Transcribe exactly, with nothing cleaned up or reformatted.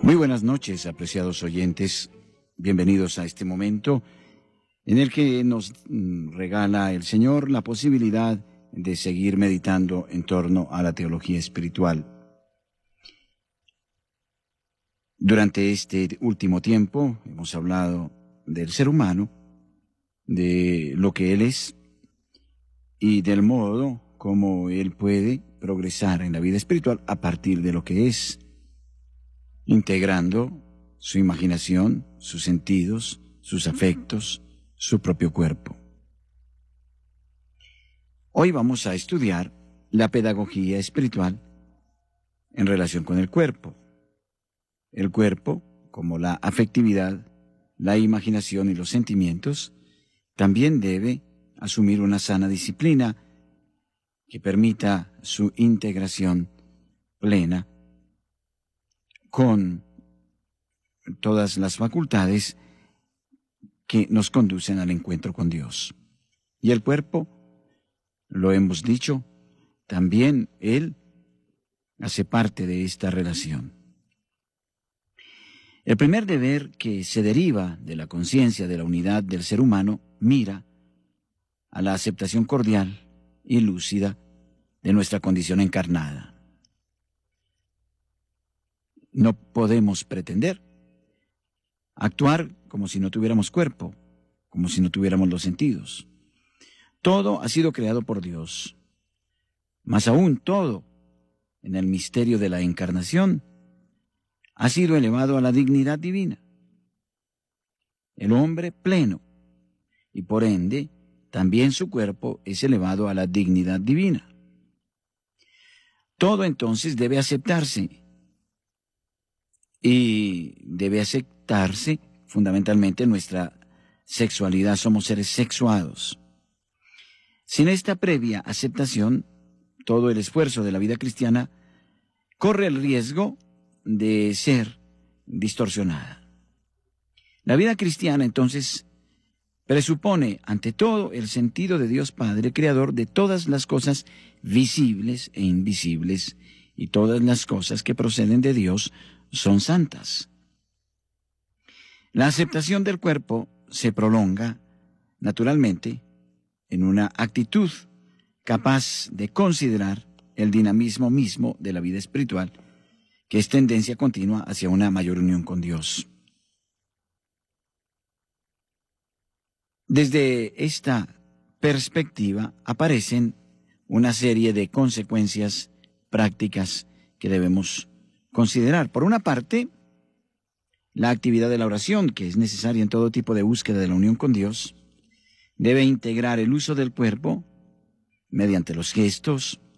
Muy buenas noches, apreciados oyentes. Bienvenidos a este momento en el que nos regala el Señor la posibilidad de seguir meditando en torno a la teología espiritual. Durante este último tiempo hemos hablado del ser humano, de lo que él es y del modo como él puede progresar en la vida espiritual a partir de lo que es, integrando su imaginación, sus sentidos, sus afectos, su propio cuerpo. Hoy vamos a estudiar la pedagogía espiritual en relación con el cuerpo. El cuerpo, como la afectividad, la imaginación y los sentimientos, también debe asumir una sana disciplina que permita su integración plena con todas las facultades que nos conducen al encuentro con Dios. Y el cuerpo, lo hemos dicho, también él hace parte de esta relación. El primer deber que se deriva de la conciencia de la unidad del ser humano mira a la aceptación cordial y lúcida de nuestra condición encarnada. No podemos pretender actuar como si no tuviéramos cuerpo, como si no tuviéramos los sentidos. Todo ha sido creado por Dios. Más aún, todo, en el misterio de la encarnación, ha sido elevado a la dignidad divina. El hombre pleno, y por ende, también su cuerpo es elevado a la dignidad divina. Todo entonces debe aceptarse, y debe aceptarse fundamentalmente nuestra sexualidad. Somos seres sexuados. Sin esta previa aceptación, todo el esfuerzo de la vida cristiana corre el riesgo de ser distorsionada. La vida cristiana, entonces, presupone, ante todo, el sentido de Dios Padre, creador de todas las cosas visibles e invisibles, y todas las cosas que proceden de Dios son santas. La aceptación del cuerpo se prolonga, naturalmente, en una actitud capaz de considerar el dinamismo mismo de la vida espiritual, que es tendencia continua hacia una mayor unión con Dios. Desde esta perspectiva aparecen una serie de consecuencias prácticas que debemos considerar. Por una parte, la actividad de la oración, que es necesaria en todo tipo de búsqueda de la unión con Dios, debe integrar el uso del cuerpo mediante los gestos,